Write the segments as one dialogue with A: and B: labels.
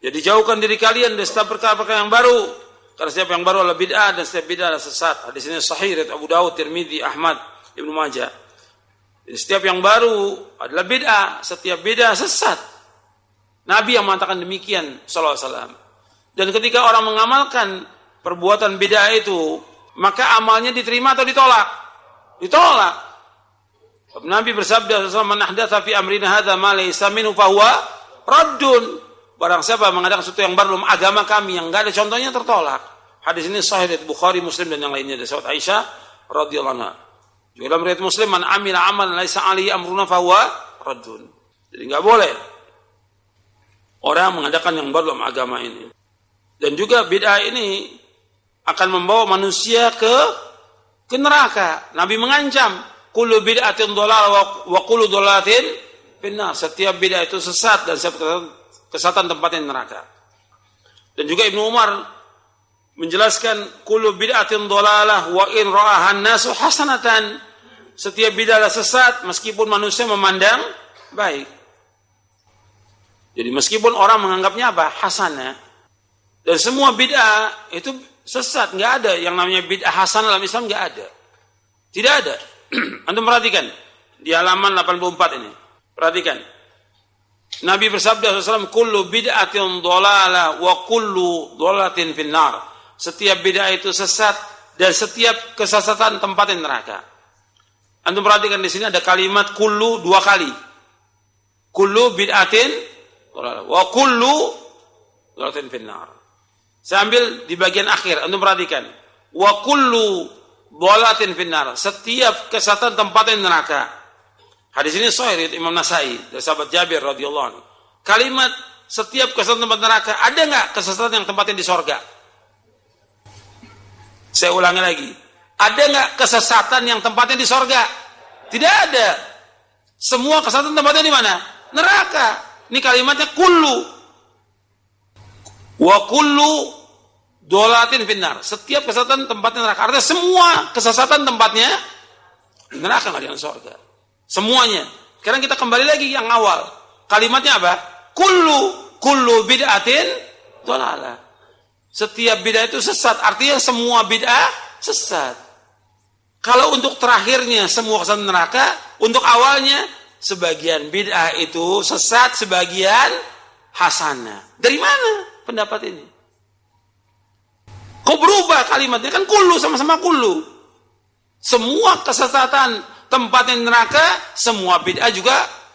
A: Jadi jauhkan diri kalian dari setiap perkara-perkara yang baru. Karena setiap yang baru adalah bid'ah dan setiap bid'ah adalah sesat. Hadis ini sahih riwayat Abu Dawud, Tirmidzi, Ahmad, Ibnu Majah. Jadi setiap yang baru adalah bid'ah, setiap bid'ah sesat. Nabi yang mengatakan demikian sallallahu alaihi wasallam. Dan ketika orang mengamalkan perbuatan bid'ah itu, maka amalnya diterima atau ditolak? Ditolak. Nabi bersabda, "Man ahdatsa fi amrina hadza ma laysa minhu fa huwa raddun." Barang siapa mengadakan sesuatu yang baru dalam agama kami yang enggak ada contohnya, tertolak. Hadis ini sahih dari Bukhari, Muslim dan yang lainnya dari sahabat Aisyah radhiyallahu anha. Juga dalam riwayat Muslim, "Man amila amalan laisa alaihi amruna fa huwa raddun." Jadi enggak boleh orang mengadakan yang baru dalam agama ini. Dan juga bid'ah ini akan membawa manusia ke neraka. Nabi mengancam, kullu bid'atin dhalalah wa kullu dhalalatin finnar. Setiap bid'ah itu sesat dan setiap kesesatan tempatnya neraka. Dan juga Ibnu Umar menjelaskan, kullu bid'atin dhalalah wa in ra'ahan nasu hasanatan. Setiap bid'ah adalah sesat meskipun manusia memandang baik. Jadi meskipun orang menganggapnya apa? Hasanah. Dan semua bid'ah itu sesat, enggak ada yang namanya bid'ah hasanah dalam Islam, enggak ada. Tidak ada. Antum perhatikan di halaman 84 ini. Perhatikan. Nabi bersabda SAW, kullu bid'atin dhalalah wa kullu dhalalatin finnar. Setiap bid'ah itu sesat dan setiap kesesatan tempatnya neraka. Antum perhatikan di sini ada kalimat kullu 2 kali. Kullu bid'atin dhalalah wa kullu dhalalatin finnar. Saya ambil di bagian akhir, antum perhatikan. Wa kullu dhalalatin finnar. Setiap kesesatan tempatnya neraka. Hadis ini sahih riwayat Imam Nasai dari sahabat Jabir radhiyallahu anhu. Kalimat setiap kesesatan tempat neraka, ada enggak kesesatan yang tempatnya di sorga? Saya ulangi lagi. Ada enggak kesesatan yang tempatnya di sorga? Tidak ada. Semua kesesatan tempatnya di mana? Neraka. Ini kalimatnya kullu. Wa kullu dhalalatin finnar. Setiap kesesatan tempatnya neraka. Artinya semua kesesatan tempatnya di neraka, enggak di sorga. Semuanya. Sekarang kita kembali lagi yang awal. Kalimatnya apa? Kullu bid'atin dhalalah. Setiap bid'ah itu sesat. Artinya semua bid'ah sesat. Kalau untuk terakhirnya semua kesesatan neraka, untuk awalnya sebagian bid'ah itu sesat, sebagian hasanah. Dari mana pendapat ini? Kok berubah kalimatnya? Kan kullu, sama-sama kullu. Semua kesesatan tempatnya neraka, semua bid'ah juga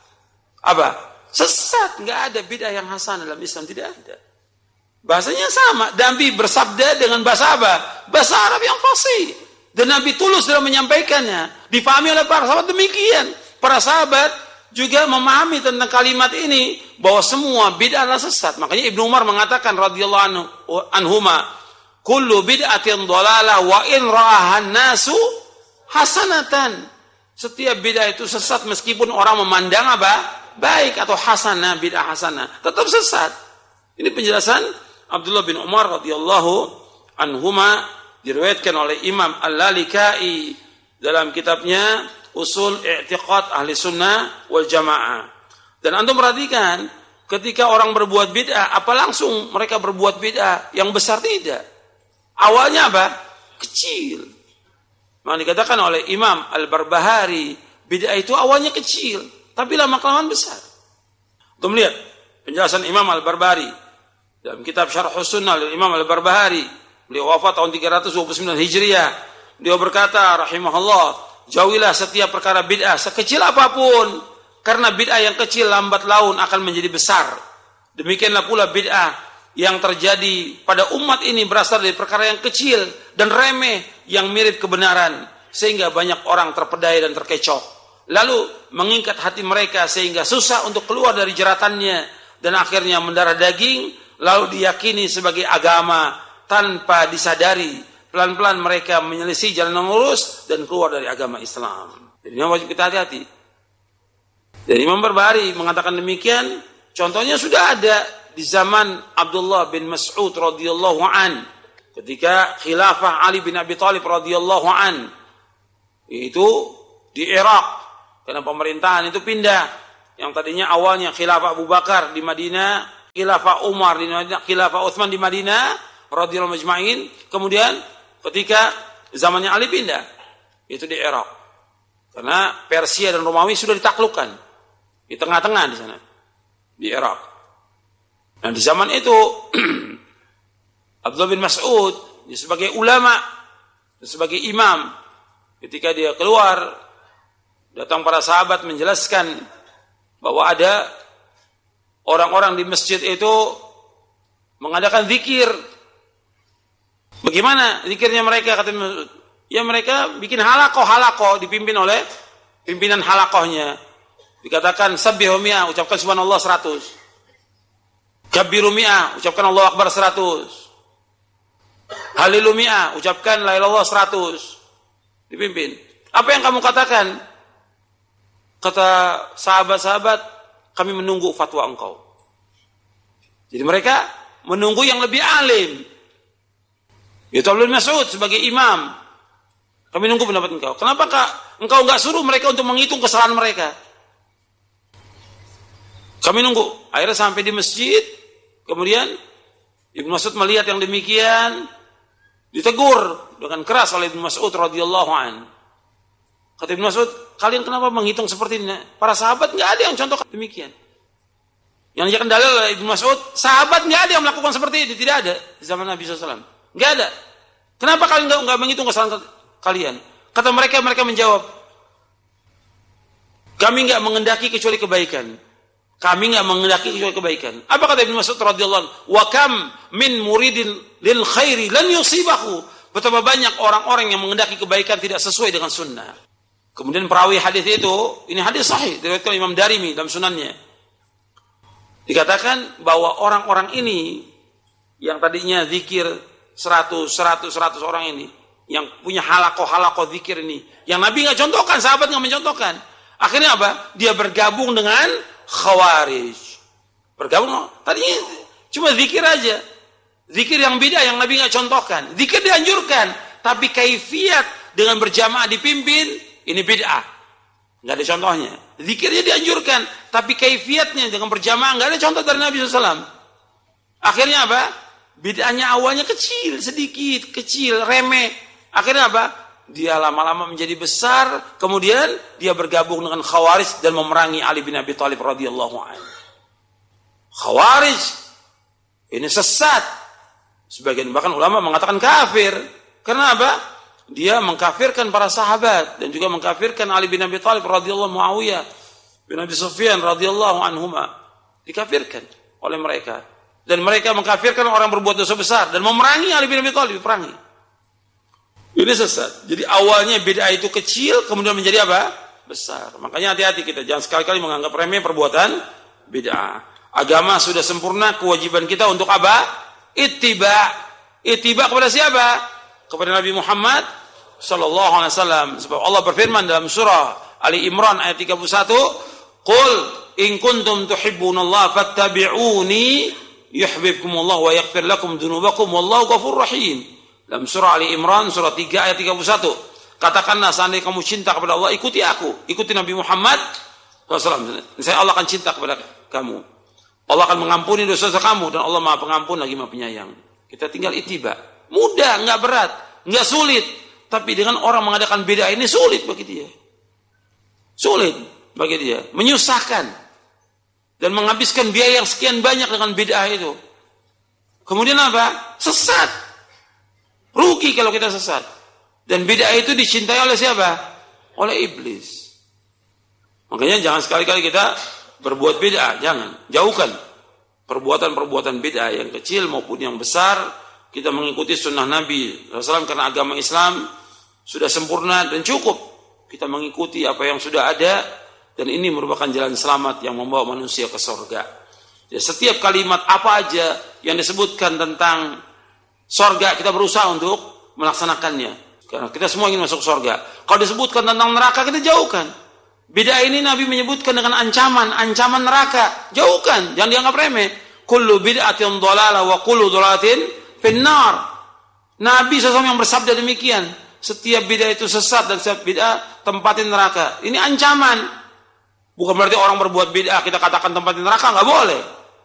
A: apa? Sesat. Enggak ada bid'ah yang hasan dalam Islam, tidak ada. Bahasanya sama. Nabi bersabda dengan bahasa apa? Bahasa Arab yang fasih. Dan Nabi tulus dalam menyampaikannya. Difahami oleh para sahabat demikian. Para sahabat juga memahami tentang kalimat ini bahwa semua bid'ah adalah sesat. Makanya Ibnu Umar mengatakan radhiyallahu anhuma, kullu bid'atin dhalalah wa in ra'ahan nasu hasanatan. Setiap bid'ah itu sesat meskipun orang memandang apa? Baik atau hasanah, bid'ah hasanah. Tetap sesat. Ini penjelasan Abdullah bin Umar radhiyallahu anhuma, diriwayatkan oleh Imam Al-Lalikai dalam kitabnya Usul I'tiqad Ahli Sunnah wal Jamaah. Dan antum perhatikan, ketika orang berbuat bid'ah, apa langsung mereka berbuat bid'ah yang besar? Tidak. Awalnya apa? Kecil. Maka dikatakan oleh Imam Al-Barbahari, bid'ah itu awalnya kecil, tapi lama-kelamaan besar. Untuk melihat penjelasan Imam Al-Barbahari dalam kitab Syarh Sunnah oleh Imam Al-Barbahari, beliau wafat tahun 329 Hijriah. Beliau berkata, rahimahullah, jauhilah setiap perkara bid'ah sekecil apapun, karena bid'ah yang kecil lambat laun akan menjadi besar. Demikianlah pula bid'ah yang terjadi pada umat ini berasal dari perkara yang kecil dan remeh yang mirip kebenaran, sehingga banyak orang terpedaya dan terkecoh, lalu mengikat hati mereka sehingga susah untuk keluar dari jeratannya, dan akhirnya mendarah daging lalu diyakini sebagai agama tanpa disadari. Pelan-pelan mereka menyelisih jalan yang lurus dan keluar dari agama Islam. Jadi ini wajib kita hati-hati. Jadi Imam Barbahari mengatakan demikian. Contohnya sudah ada di zaman Abdullah bin Mas'ud radhiyallahu an, ketika khilafah Ali bin Abi Thalib radhiyallahu an, itu di Irak, karena pemerintahan itu pindah. Yang tadinya awalnya khilafah Abu Bakar di Madinah, khilafah Umar di Madinah, khilafah Utsman di Madinah radhiyallahu majma'in. Kemudian ketika zamannya Ali pindah, itu di Irak. Karena Persia dan Romawi sudah ditaklukkan di tengah-tengah di sana, di Irak. Nah, di zaman itu Abdullah bin Mas'ud dia sebagai ulama, sebagai imam, ketika dia keluar, datang para sahabat menjelaskan bahwa ada orang-orang di masjid itu mengadakan zikir. Bagaimana zikirnya mereka? Kata Mas'ud, ya mereka bikin halakoh dipimpin oleh pimpinan halakohnya. Dikatakan sabbihu mi'ah, ucapkan subhanallah 100. Kabbiru mi'ah, ucapkan Allahu akbar 100. Halilu mi'ah, ucapkan la ilaha illallah 100. Dipimpin. Apa yang kamu katakan? Kata sahabat-sahabat, kami menunggu fatwa engkau. Jadi mereka menunggu yang lebih alim. Yaitu Abdullah bin Mas'ud sebagai imam. Kami nunggu pendapat engkau. Kenapa engkau enggak suruh mereka untuk menghitung kesalahan mereka? Kami nunggu. Akhirnya sampai di masjid. Kemudian Ibnu Mas'ud melihat yang demikian, ditegur dengan keras oleh Ibnu Mas'ud radhiyallahu an. Kata Ibnu Mas'ud, kalian kenapa menghitung seperti ini? Para sahabat enggak ada yang contoh demikian. Yang dijadikan dalil oleh Ibnu Mas'ud, sahabat enggak ada yang melakukan seperti ini, tidak ada di zaman Nabi SAW. Enggak ada. Kenapa kalian enggak menghitung kesalahan kalian? Kata mereka menjawab, kami enggak mengendaki kecuali kebaikan. Kami enggak mengendaki kecuali kebaikan. Apa kata Ibnu Mas'ud radhiyallahu anhu? Wa kam min muridin lil khairi lan yusibahu. Betapa banyak orang-orang yang mengendaki kebaikan tidak sesuai dengan sunnah. Kemudian perawi hadis itu, ini hadis sahih diriwayatkan Imam Darimi dalam sunannya. Dikatakan bahwa orang-orang ini yang tadinya zikir 100 orang ini, yang punya halakoh zikir ini, yang Nabi nggak contohkan, sahabat nggak mencontohkan. Akhirnya apa? Dia bergabung dengan Khawarij. Bergabung, tadinya cuma zikir aja, zikir yang beda yang Nabi nggak contohkan. Zikir dianjurkan, tapi kaifiat dengan berjamaah dipimpin ini bid'ah, nggak ada contohnya. Zikirnya dianjurkan, tapi kaifiatnya dengan berjamaah nggak ada contoh dari Nabi SAW. Akhirnya apa? Bid'ahnya awalnya sedikit kecil, remeh. Akhirnya apa? Dia lama-lama menjadi besar, kemudian dia bergabung dengan Khawarij dan memerangi Ali bin Abi Thalib radhiyallahu anhu. Khawarij ini sesat. Sebagian bahkan ulama mengatakan kafir. Karena apa? Dia mengkafirkan para sahabat dan juga mengkafirkan Ali bin Abi Thalib radhiyallahu, Muawiyah bin Abi Sufyan radhiyallahu anhuma. Dikafirkan oleh mereka. Dan mereka mengkafirkan orang berbuat dosa besar dan memerangi Ali bin Abi Thalib, diperangi. Ini sesat. Jadi awalnya bid'ah itu kecil, kemudian menjadi apa? Besar. Makanya hati-hati kita, jangan sekali-kali menganggap remeh perbuatan bid'ah. Agama sudah sempurna, kewajiban kita untuk apa? Ittiba. Ittiba kepada siapa? Kepada Nabi Muhammad sallallahu alaihi wasallam. Sebab Allah berfirman dalam surah Ali Imran ayat 31, "Qul in kuntum tuhibbunallaha fattabi'uni yuhibbukumullah wa yaghfir lakum dzunubakum wallahu ghafurur rahim." Dalam surah Ali Imran surah 3 ayat 31. Katakanlah, seandainya kamu cinta kepada Allah, ikuti aku, ikuti Nabi Muhammad SAW. Saya Allah akan cinta kepada kamu. Allah akan mengampuni dosa-dosa kamu dan Allah Maha Pengampun lagi Maha Penyayang. Kita tinggal ittiba. Mudah, enggak berat, enggak sulit. Tapi dengan orang mengadakan bid'ah ini sulit bagi dia. Sulit bagi dia, menyusahkan dan menghabiskan biaya yang sekian banyak dengan bid'ah itu. Kemudian apa? Sesat. Rugi kalau kita sesat. Dan bid'ah itu dicintai oleh siapa? Oleh iblis. Makanya jangan sekali-kali kita berbuat bid'ah, jangan. Jauhkan perbuatan-perbuatan bid'ah yang kecil maupun yang besar. Kita mengikuti sunnah Nabi SAW karena agama Islam sudah sempurna dan cukup. Kita mengikuti apa yang sudah ada dan ini merupakan jalan selamat yang membawa manusia ke surga. Ya, setiap kalimat apa aja yang disebutkan tentang surga kita berusaha untuk melaksanakannya. Karena kita semua ingin masuk surga. Kalau disebutkan tentang neraka kita jauhkan. Bid'ah ini Nabi menyebutkan dengan ancaman neraka. Jauhkan, jangan dianggap remeh. Kullu bid'atin dhalalah wa kullu dhalalatin finnar. Nabi SAW yang bersabda demikian. Setiap bid'ah itu sesat dan setiap bid'ah tempatin neraka. Ini ancaman. Bukan berarti orang berbuat bid'ah kita katakan tempatin neraka, nggak boleh.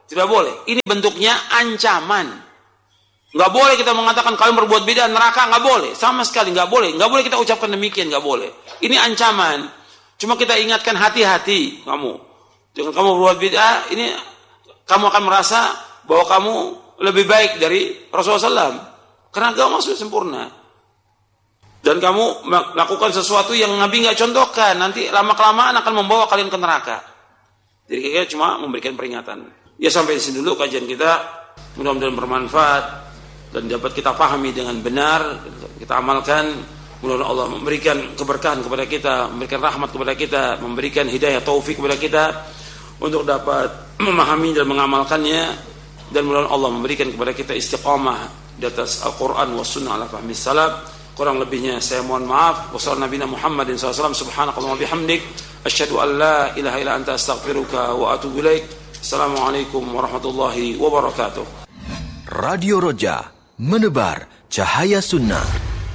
A: Tidak boleh. Ini bentuknya ancaman. Nggak boleh kita mengatakan kalian berbuat bid'ah neraka, nggak boleh. Sama sekali nggak boleh. Nggak boleh kita ucapkan demikian, nggak boleh. Ini ancaman. Cuma kita ingatkan hati-hati kamu. Jangan kamu berbuat bid'ah, ini kamu akan merasa bahwa kamu lebih baik dari Rasulullah SAW. Karena agama sudah sempurna. Dan kamu melakukan sesuatu yang Nabi nggak contohkan. Nanti lama-kelamaan akan membawa kalian ke neraka. Jadi kita cuma memberikan peringatan. Ya sampai di sini dulu kajian kita. Mudah-mudahan bermanfaat. Dan dapat kita pahami dengan benar, kita amalkan. Mudah-mudahan Allah memberikan keberkahan kepada kita, memberikan rahmat kepada kita, memberikan hidayah taufik kepada kita untuk dapat memahami dan mengamalkannya. Dan mudah-mudahan Allah memberikan kepada kita istiqamah di atas Al-Quran wa sunnah ala fahmi salaf. Kurang lebihnya saya mohon maaf. Wassalamualaikum warahmatullahi wabarakatuh. Subhanakallahumma bihamdik, asyhadu an la ilaha illa anta astaghfiruka wa atubu ilaik. Assalamualaikum warahmatullahi wabarakatuh.
B: Radio Roja, menebar cahaya sunnah.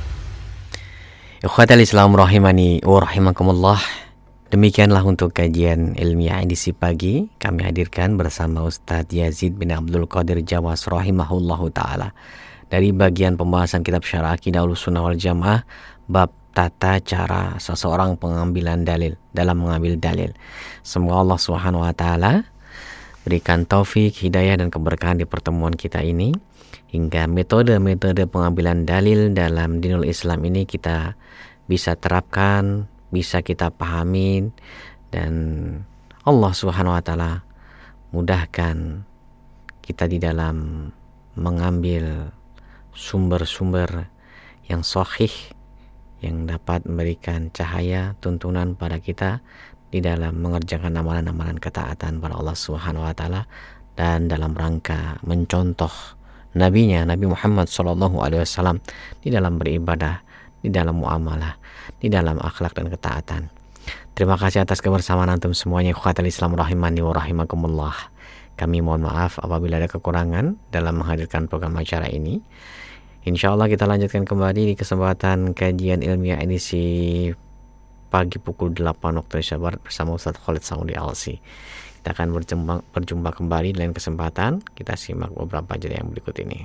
C: Ikhwatal Islam rahimani wa rahimakumullah. Demikianlah untuk kajian ilmiah edisi pagi kami hadirkan bersama Ustadz Yazid bin Abdul Qadir Jawas rahimahullahu ta'ala dari bagian pembahasan kitab Syarah Aqidah Ahlussunnah wal Jamaah bab tata cara seseorang pengambilan dalil dalam mengambil dalil. Semoga Allah Subhanahu wa taala berikan taufik, hidayah dan keberkahan di pertemuan kita ini hingga metode-metode pengambilan dalil dalam dinul Islam ini kita bisa terapkan, bisa kita pahami, dan Allah Subhanahu wa taala mudahkan kita di dalam mengambil sumber-sumber yang sahih yang dapat memberikan cahaya tuntunan pada kita di dalam mengerjakan amalan-amalan ketaatan pada Allah Subhanahu wa taala dan dalam rangka mencontoh nabinya Nabi Muhammad SAW di dalam beribadah, di dalam muamalah, di dalam akhlak dan ketaatan. Terima kasih atas kebersamaan antum semuanya. Ikhwatal Islam rahimani wa rahimakumullah. Kami mohon maaf apabila ada kekurangan dalam menghadirkan program acara ini. Insyaallah kita lanjutkan kembali di kesempatan kajian ilmiah edisi pagi pukul 8 waktu Indonesia Barat bersama Ustaz Khalid Saudi Alsi. Kita akan berjumpa kembali di lain kesempatan. Kita simak beberapa jeda yang berikut ini.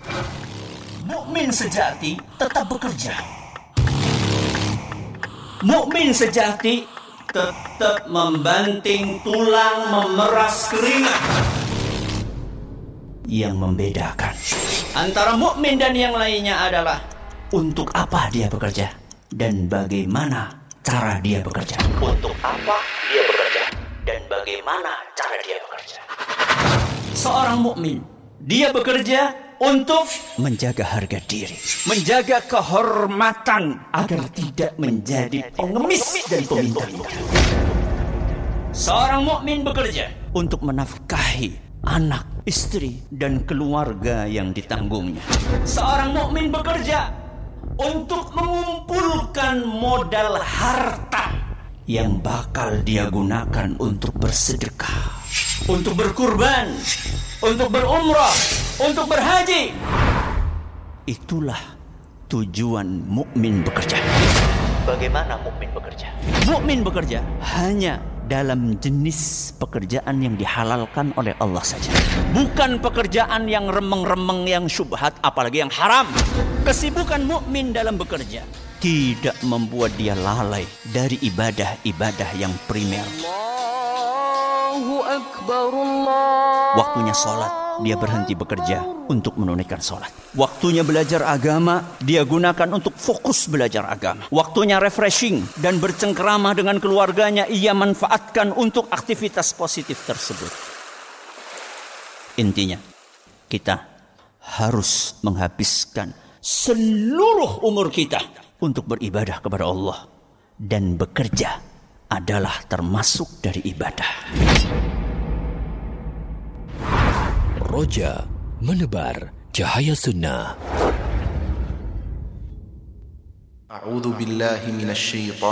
D: Mukmin sejati tetap bekerja. Mukmin sejati tetap membanting tulang, memeras keringat. Yang membedakan antara mukmin dan yang lainnya adalah untuk apa dia bekerja dan bagaimana cara dia bekerja. Untuk apa dia bekerja dan bagaimana cara dia bekerja. Seorang mukmin, dia bekerja untuk menjaga harga diri, menjaga kehormatan agar tidak menjadi pengemis dan peminta-minta. Seorang mukmin bekerja untuk menafkahi anak, istri, dan keluarga yang ditanggungnya. Seorang mukmin bekerja untuk mengumpulkan modal harta yang bakal dia gunakan untuk bersedekah, untuk berkurban, untuk berumrah, untuk berhaji. Itulah tujuan mukmin bekerja. Bagaimana mukmin bekerja? Mukmin bekerja hanya dalam jenis pekerjaan yang dihalalkan oleh Allah saja. Bukan pekerjaan yang remeng-remeng, yang syubhat, apalagi yang haram. Kesibukan mukmin dalam bekerja tidak membuat dia lalai dari ibadah-ibadah yang primer. Allahu Akbar, Allah. Waktunya sholat, dia berhenti bekerja untuk menunaikan sholat. Waktunya belajar agama, dia gunakan untuk fokus belajar agama. Waktunya refreshing dan bercengkerama dengan keluarganya, ia manfaatkan untuk aktivitas positif tersebut. Intinya, kita harus menghabiskan seluruh umur kita untuk beribadah kepada Allah. Dan bekerja adalah termasuk dari ibadah.
B: Roja, menebar cahaya sunnah.
E: A'udzu billahi minasy syaithanir